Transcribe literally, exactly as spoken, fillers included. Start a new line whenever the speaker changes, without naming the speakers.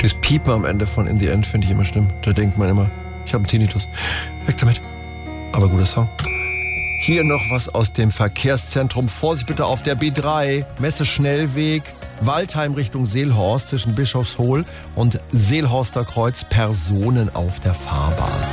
Das Piepen am Ende von In the End finde ich immer schlimm. Da denkt man immer, ich habe einen Tinnitus. Weg damit. Aber guter Song. Hier noch was aus dem Verkehrszentrum. Vorsicht bitte auf der B drei. Messe-Schnellweg. Waldheim Richtung Seelhorst zwischen Bischofshohl und Seelhorster Kreuz. Personen auf der Fahrbahn.